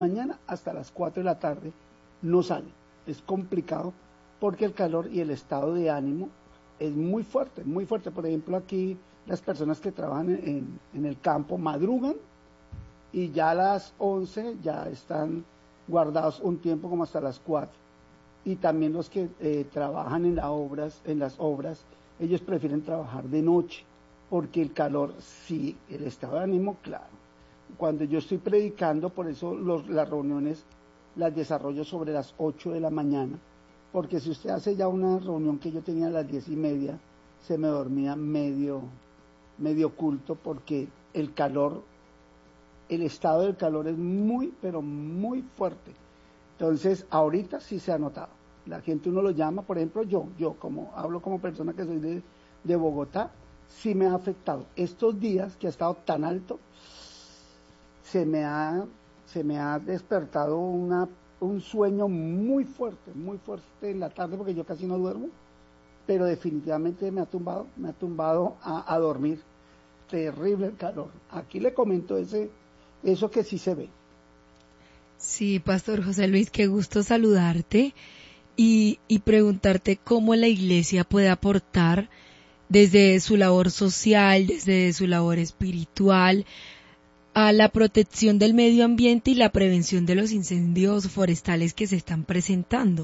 mañana hasta las 4 de la tarde no sale. Es complicado porque el calor y el estado de ánimo es muy fuerte, muy fuerte. Por ejemplo, aquí las personas que trabajan en el campo madrugan y ya a las 11 ya están guardados un tiempo como hasta las 4. Y también los que trabajan en las obras, ellos prefieren trabajar de noche, porque el calor, sí, el estado de ánimo, claro. Cuando yo estoy predicando, por eso las reuniones las desarrollo sobre las 8 de la mañana, porque si usted hace ya una reunión que yo tenía a las 10:30, se me dormía medio culto, porque el calor, el estado del calor es muy, pero muy fuerte. Entonces, ahorita sí se ha notado. La gente uno lo llama, por ejemplo, yo como hablo como persona que soy de Bogotá, sí me ha afectado. Estos días que ha estado tan alto, se me ha despertado un sueño muy fuerte en la tarde, porque yo casi no duermo, pero definitivamente me ha tumbado a dormir. Terrible el calor. Aquí le comento eso que sí se ve. Sí, Pastor José Luis, qué gusto saludarte y preguntarte cómo la iglesia puede aportar desde su labor social, desde su labor espiritual, a la protección del medio ambiente y la prevención de los incendios forestales que se están presentando.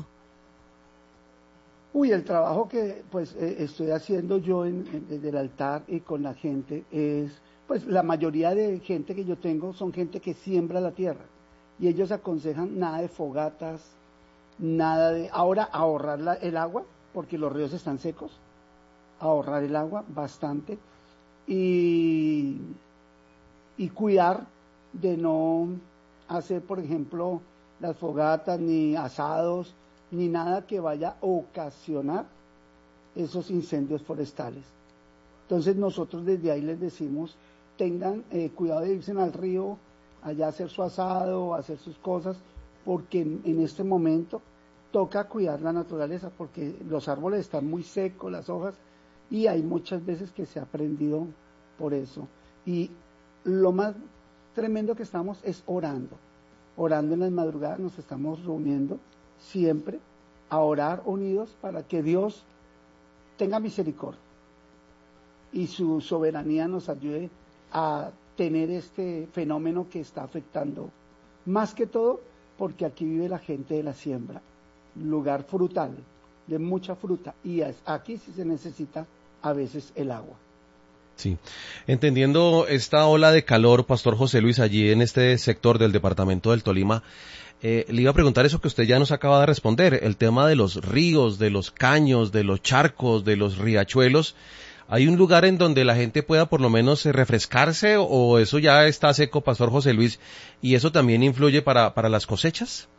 El trabajo que pues estoy haciendo yo desde el altar y con la gente es, pues la mayoría de gente que yo tengo son gente que siembra la tierra. Y ellos aconsejan nada de fogatas, nada de... Ahora ahorrar el agua, porque los ríos están secos, ahorrar el agua bastante y cuidar de no hacer, por ejemplo, las fogatas, ni asados, ni nada que vaya a ocasionar esos incendios forestales. Entonces nosotros desde ahí les decimos, tengan cuidado de irse al río, allá a hacer su asado, a hacer sus cosas, porque en este momento toca cuidar la naturaleza, porque los árboles están muy secos, las hojas, y hay muchas veces que se ha prendido por eso. Y lo más tremendo que estamos es orando en las madrugadas, nos estamos reuniendo siempre a orar unidos para que Dios tenga misericordia y su soberanía nos ayude a tener este fenómeno que está afectando, más que todo porque aquí vive la gente de la siembra, lugar frutal, de mucha fruta, y aquí sí se necesita a veces el agua. Sí, entendiendo esta ola de calor, Pastor José Luis, allí en este sector del departamento del Tolima, le iba a preguntar eso que usted ya nos acaba de responder, el tema de los ríos, de los caños, de los charcos, de los riachuelos. ¿Hay un lugar en donde la gente pueda por lo menos refrescarse o eso ya está seco, Pastor José Luis, y eso también influye para las cosechas?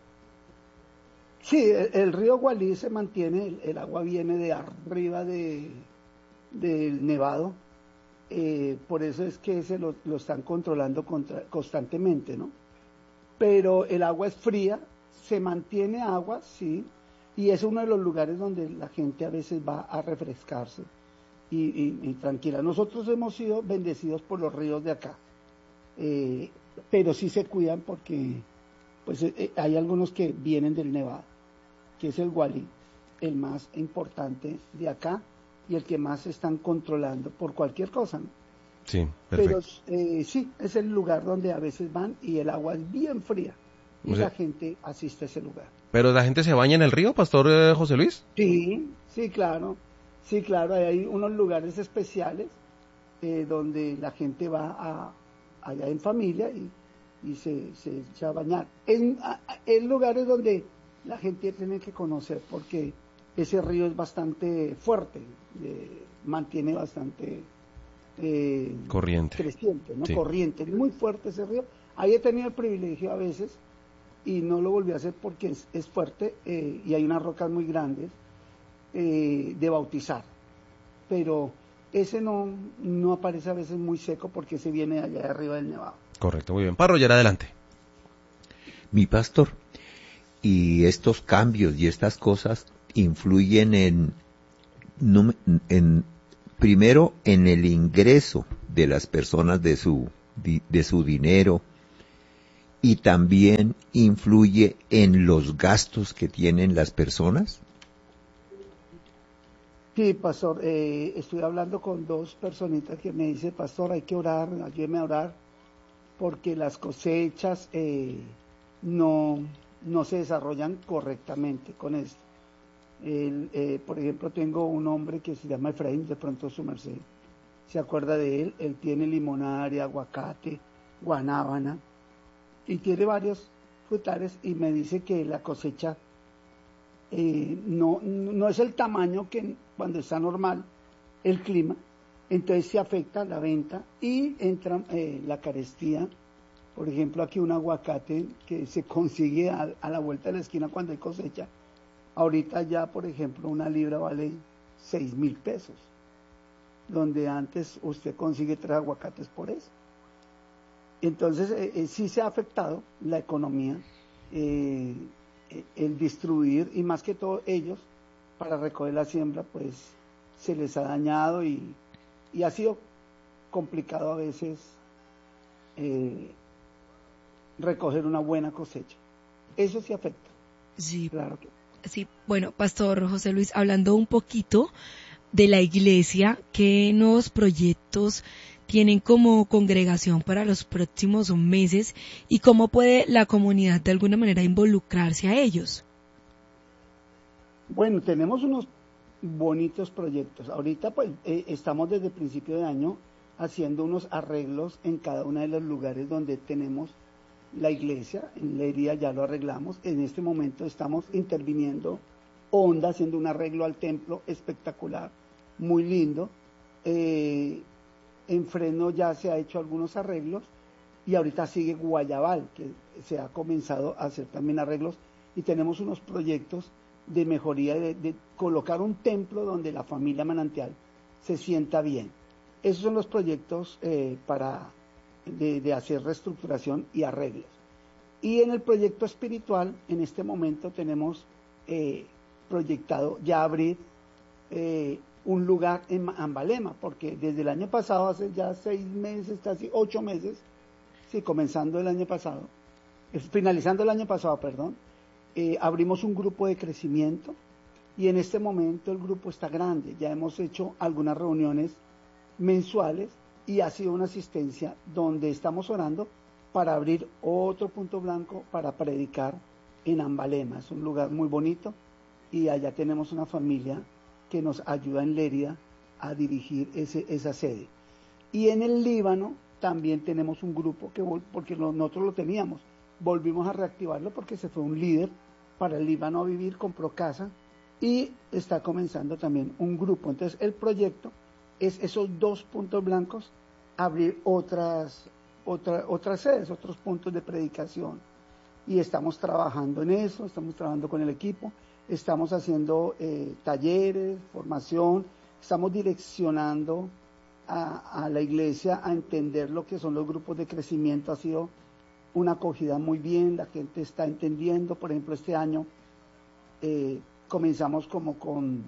Sí, el río Gualí se mantiene, el agua viene de arriba del Nevado, por eso es que lo están controlando constantemente, ¿no? Pero el agua es fría, se mantiene agua, sí, y es uno de los lugares donde la gente a veces va a refrescarse y tranquila. Nosotros hemos sido bendecidos por los ríos de acá, pero sí se cuidan porque pues hay algunos que vienen del Nevado, que es el Gualí, el más importante de acá y el que más están controlando por cualquier cosa, ¿no? Sí, perfecto. Pero sí, es el lugar donde a veces van y el agua es bien fría y la gente asiste a ese lugar. ¿Pero la gente se baña en el río, Pastor José Luis? Sí, claro, hay unos lugares especiales donde la gente va allá en familia y se echa a bañar. En lugares donde la gente tiene que conocer porque ese río es bastante fuerte, mantiene bastante corriente, creciente, ¿no? Sí. Corriente, muy fuerte ese río. Ahí he tenido el privilegio a veces y no lo volví a hacer porque es fuerte y hay unas rocas muy grandes de bautizar, pero ese no aparece a veces muy seco porque ese viene allá de arriba del Nevado. Correcto, muy bien. Parroyer, adelante. Mi pastor, y estos cambios y estas cosas influyen primero en el ingreso de las personas de su dinero y también influye en los gastos que tienen las personas? Sí, pastor, estoy hablando con dos personitas que me dicen, pastor, hay que orar, ayúdeme a orar, porque las cosechas no se desarrollan correctamente con esto. Por ejemplo, tengo un hombre que se llama Efraín, de pronto su merced se acuerda de él tiene limonaria, aguacate, guanábana, y tiene varios frutales, y me dice que la cosecha no es el tamaño que cuando está normal el clima, entonces se afecta la venta y entra la carestía. Por ejemplo, aquí un aguacate que se consigue a la vuelta de la esquina cuando hay cosecha, ahorita ya, por ejemplo, una libra vale 6.000 pesos, donde antes usted consigue 3 aguacates por eso. Entonces, sí se ha afectado la economía, el distribuir, y más que todo ellos, para recoger la siembra, pues se les ha dañado y ha sido complicado a veces recoger una buena cosecha. Eso sí afecta. Sí, claro que. Sí, bueno, Pastor José Luis, hablando un poquito de la iglesia, ¿qué nuevos proyectos tienen como congregación para los próximos meses y cómo puede la comunidad de alguna manera involucrarse a ellos? Bueno, tenemos unos bonitos proyectos. Ahorita pues estamos desde el principio de año haciendo unos arreglos en cada uno de los lugares donde tenemos la iglesia. En Leiría ya lo arreglamos. En este momento estamos interviniendo Honda, haciendo un arreglo al templo espectacular, muy lindo. En Fresno ya se ha hecho algunos arreglos y ahorita sigue Guayabal, que se ha comenzado a hacer también arreglos, y tenemos unos proyectos de mejoría, de colocar un templo donde la familia Manantial se sienta bien. Esos son los proyectos de hacer reestructuración y arreglos. Y en el proyecto espiritual, en este momento tenemos proyectado ya abrir un lugar en Ambalema, porque desde el año pasado, hace ya 6 meses, casi 8 meses, sí, comenzando el año pasado, finalizando el año pasado, perdón, abrimos un grupo de crecimiento, y en este momento el grupo está grande. Ya hemos hecho algunas reuniones mensuales y ha sido una asistencia donde estamos orando para abrir otro punto blanco para predicar en Ambalema. Es un lugar muy bonito y allá tenemos una familia que nos ayuda en Lérida a dirigir esa sede. Y en el Líbano también tenemos un grupo porque nosotros lo teníamos, volvimos a reactivarlo porque se fue un líder para el Líbano a vivir, compró casa y está comenzando también un grupo. Entonces el proyecto es esos 2 puntos blancos, abrir otras sedes, otros puntos de predicación. Y estamos trabajando en eso, estamos trabajando con el equipo, estamos haciendo talleres, formación, estamos direccionando a la iglesia a entender lo que son los grupos de crecimiento. Ha sido una acogida muy bien, la gente está entendiendo. Por ejemplo, este año comenzamos como con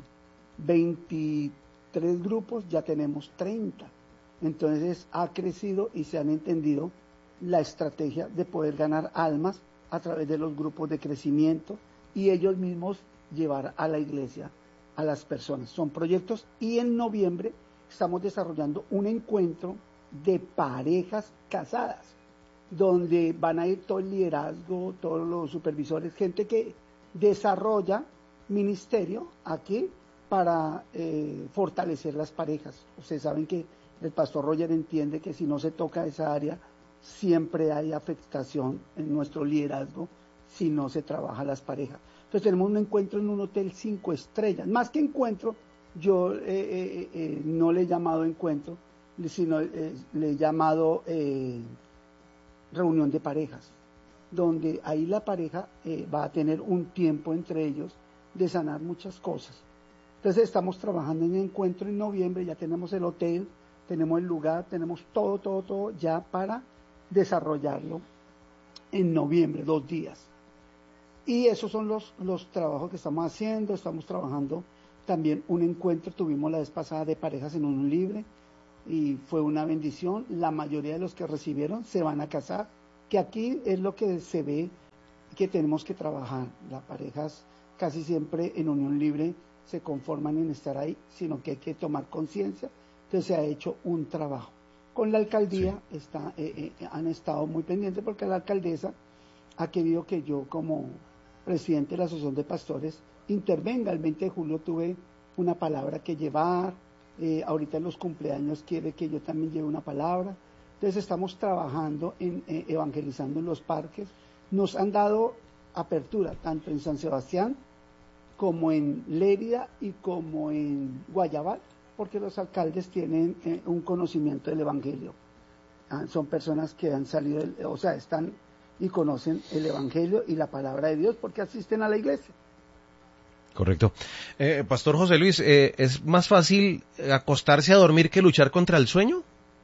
23 grupos, ya tenemos 30. Entonces ha crecido y se han entendido la estrategia de poder ganar almas a través de los grupos de crecimiento y ellos mismos llevar a la iglesia a las personas. Son proyectos, y en noviembre estamos desarrollando un encuentro de parejas casadas, donde van a ir todo el liderazgo, todos los supervisores, gente que desarrolla ministerio aquí para fortalecer las parejas. Ustedes saben que el pastor Roger entiende que si no se toca esa área, siempre hay afectación en nuestro liderazgo si no se trabaja las parejas. Entonces tenemos un encuentro en un hotel 5 estrellas. Más que encuentro, yo no le he llamado encuentro, sino le he llamado reunión de parejas, donde ahí la pareja va a tener un tiempo entre ellos de sanar muchas cosas. Entonces estamos trabajando en el encuentro en noviembre, ya tenemos el hotel, tenemos el lugar, tenemos todo ya para desarrollarlo en noviembre, 2 días. Y esos son los trabajos que estamos haciendo. Estamos trabajando también un encuentro, tuvimos la vez pasada de parejas en unión libre y fue una bendición. La mayoría de los que recibieron se van a casar que aquí es lo que se ve que tenemos que trabajar. Las parejas casi siempre en unión libre se conforman en estar ahí, sino que hay que tomar conciencia. Entonces se ha hecho un trabajo. Con la alcaldía han estado muy pendientes porque la alcaldesa ha querido que yo como presidente de la Asociación de Pastores intervenga. El 20 de julio tuve una palabra que llevar, ahorita en los cumpleaños quiere que yo también lleve una palabra. Entonces estamos trabajando en evangelizando en los parques. Nos han dado apertura tanto en San Sebastián como en Lérida y como en Guayabal, porque los alcaldes tienen un conocimiento del Evangelio. Son personas que han salido, están y conocen el Evangelio y la palabra de Dios porque asisten a la iglesia. Correcto. Pastor José Luis, ¿es más fácil acostarse a dormir que luchar contra el sueño?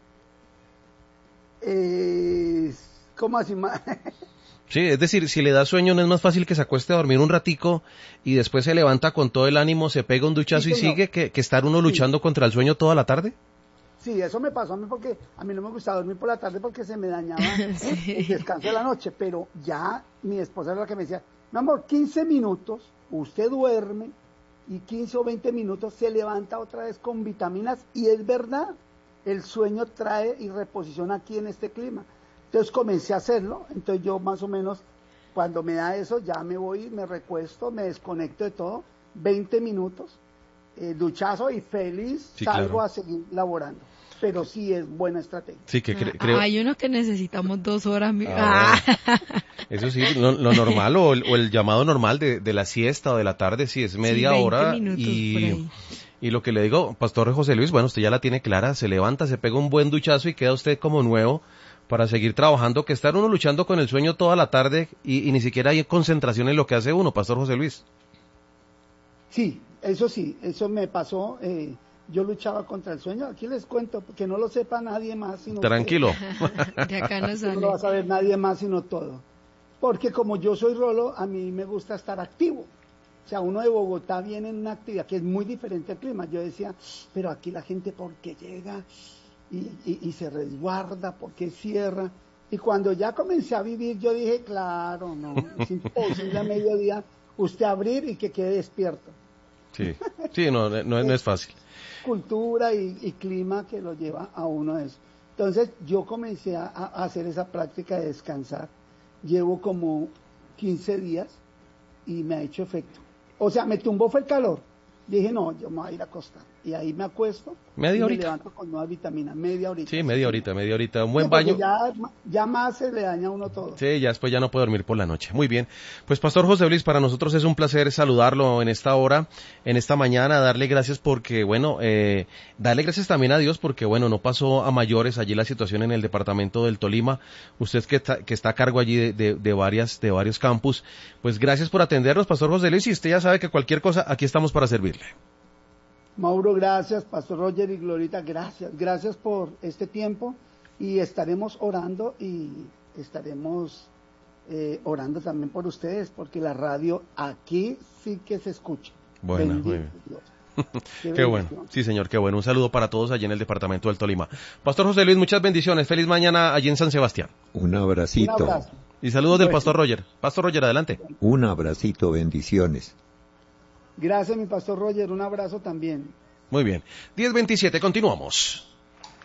¿Cómo así? Sí, es decir, si le da sueño, ¿no es más fácil que se acueste a dormir un ratico y después se levanta con todo el ánimo, se pega un duchazo y sigue que estar uno luchando contra el sueño toda la tarde? Sí, eso me pasó a mí porque a mí no me gustaba dormir por la tarde porque se me dañaba el descanso de la noche, pero ya mi esposa era la que me decía, mi amor, 15 minutos, usted duerme y 15 o 20 minutos se levanta otra vez con vitaminas y es verdad, el sueño trae y reposiciona aquí en este clima. Entonces comencé a hacerlo, entonces yo más o menos cuando me da eso ya me voy, me recuesto, me desconecto de todo, 20 minutos, duchazo y feliz salgo a seguir laborando. Pero sí es buena estrategia. Sí, que creo. Hay uno que necesitamos 2 horas. Bueno. Eso sí, lo normal o el llamado normal de la siesta o de la tarde, sí es media 20 hora. minutos por ahí. Y lo que le digo, Pastor José Luis, bueno, usted ya la tiene clara, se levanta, se pega un buen duchazo y queda usted como nuevo para seguir trabajando, que estar uno luchando con el sueño toda la tarde y ni siquiera hay concentración en lo que hace uno, Pastor José Luis. Sí, eso me pasó. Yo luchaba contra el sueño. Aquí les cuento, que no lo sepa nadie más. Sino Tranquilo. De acá no sale. No lo va a saber nadie más sino todo. Porque como yo soy rolo, a mí me gusta estar activo. O sea, uno de Bogotá viene en una actividad que es muy diferente al clima. Yo decía, pero aquí la gente, ¿por qué llega y se resguarda? ¿Por qué cierra? Y cuando ya comencé a vivir, yo dije, claro, no, es imposible a mediodía usted abrir y que quede despierto. Sí, no es fácil. Cultura y clima que lo lleva a uno a eso. Entonces yo comencé a hacer esa práctica de descansar. Llevo como 15 días y me ha hecho efecto. O sea, me tumbó fue el calor. Dije, no, yo me voy a ir a acostar. Y ahí me acuesto. ¿Media horita? Me levanto con nuevas vitaminas. Media horita. Sí, media horita. Un buen baño. Ya más se le daña a uno todo. Sí, ya después ya no puede dormir por la noche. Muy bien. Pues Pastor José Luis, para nosotros es un placer saludarlo en esta hora, en esta mañana, darle gracias porque, bueno, darle gracias también a Dios porque, bueno, no pasó a mayores allí la situación en el departamento del Tolima. Usted que está a cargo allí de varios campus. Pues gracias por atendernos, Pastor José Luis, y usted ya sabe que cualquier cosa, aquí estamos para servirle. Mauro, gracias, Pastor Roger y Glorita, gracias por este tiempo y estaremos orando y estaremos orando también por ustedes porque la radio aquí sí que se escucha. Bueno, muy bien. Qué bueno, sí señor, qué bueno. Un saludo para todos allí en el departamento del Tolima. Pastor José Luis, muchas bendiciones, feliz mañana allí en San Sebastián. Un abracito. Un abrazo. Y saludos del Pastor Roger. Pastor Roger, adelante. Un abracito, bendiciones. Gracias, mi Pastor Roger, un abrazo también. Muy bien. 10:27, continuamos.